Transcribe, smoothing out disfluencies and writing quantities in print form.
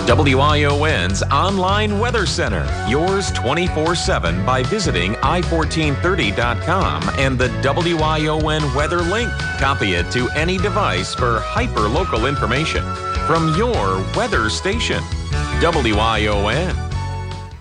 WION's online weather center, yours 24/7 by visiting i1430.com and the WION weather link. Copy it to any device for hyper-local information from your weather station. WION.